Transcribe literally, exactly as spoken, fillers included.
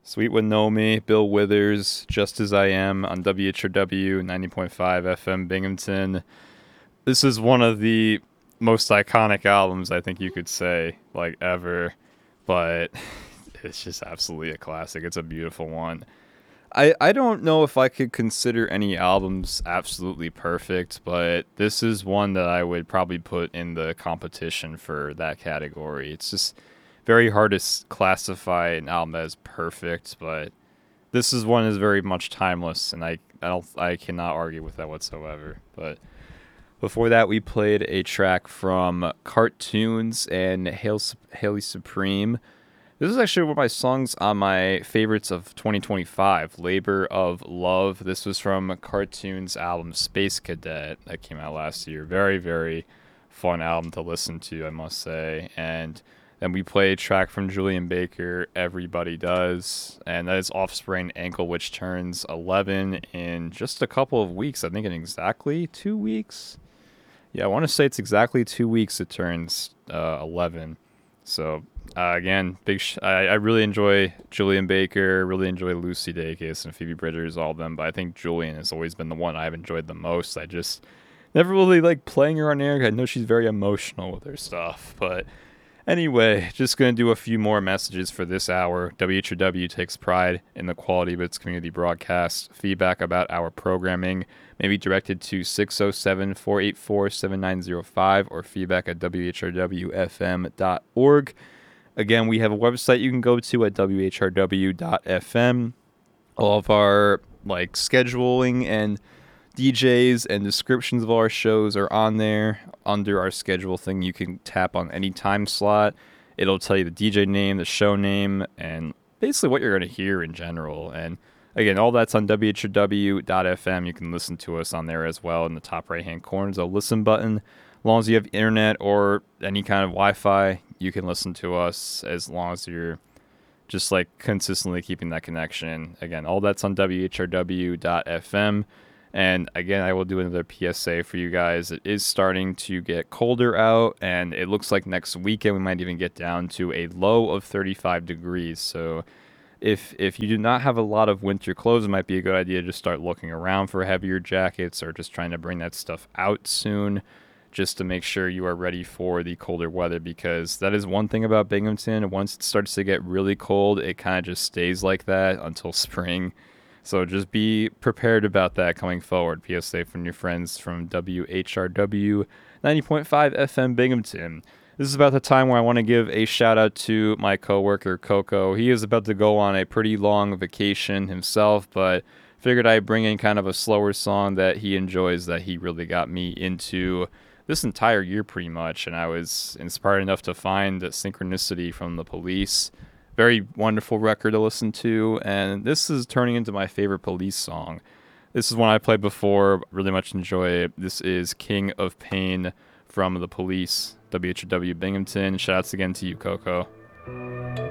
Sweet Would Know Me, Bill Withers, Just As I Am on W H R W ninety point five F M Binghamton. This is one of the most iconic albums I think you could say, like, ever. But it's just absolutely a classic. It's a beautiful one. I, I don't know if I could consider any albums absolutely perfect, but this is one that I would probably put in the competition for that category. It's just very hard to s- classify an album as perfect, but this is one that's very much timeless, and I I don't I cannot argue with that whatsoever. But before that, we played a track from Cartoons and Hail, Haley Supreme. This is actually one of my songs on my favorites of twenty twenty-five, Labor of Love. This was from Cartoons' album Space Cadet that came out last year. Very, very fun album to listen to, I must say. And then we played a track from Julian Baker, Everybody Does. And that is Offspring, Ankle, which turns eleven in just a couple of weeks. I think in exactly two weeks. Yeah, I want to say it's exactly two weeks it turns uh, eleven. So, uh, again, big. Sh- I, I really enjoy Julian Baker, really enjoy Lucy Dacus and Phoebe Bridgers, all of them. But I think Julian has always been the one I've enjoyed the most. I just never really like playing her on air. I know she's very emotional with her stuff. But anyway, just going to do a few more messages for this hour. W H R W takes pride in the quality of its community broadcast. Feedback about our programming may be directed to six oh seven, four eight four, seven nine oh five or feedback at w h r w f m dot org. Again, we have a website you can go to at w h r w dot f m. All of our like scheduling and D Js and descriptions of all our shows are on there. Under our schedule thing, you can tap on any time slot. It'll tell you the D J name, the show name, and basically what you're going to hear in general. And again, all that's on w h r w dot f m. You can listen to us on there as well in the top right-hand corner. There's a listen button. As long as you have internet or any kind of Wi-Fi, you can listen to us as long as you're just like consistently keeping that connection. Again, all that's on w h r w dot f m. And again, I will do another P S A for you guys. It is starting to get colder out, and it looks like next weekend we might even get down to a low of thirty-five degrees. So if if you do not have a lot of winter clothes, it might be a good idea to start looking around for heavier jackets or just trying to bring that stuff out soon just to make sure you are ready for the colder weather, because that is one thing about Binghamton. Once it starts to get really cold, it kind of just stays like that until spring. So just be prepared about that coming forward. P S A from your friends from W H R W ninety point five F M Binghamton. This is about the time where I want to give a shout out to my coworker Coco. He is about to go on a pretty long vacation himself, but figured I'd bring in kind of a slower song that he enjoys, that he really got me into this entire year pretty much. And I was inspired enough to find Synchronicity from The Police. Very wonderful record to listen to, and this is turning into my favorite Police song. This is one I played before, really much enjoy it. This is King of Pain from The Police, W H R W Binghamton. Shouts again to you, Coco.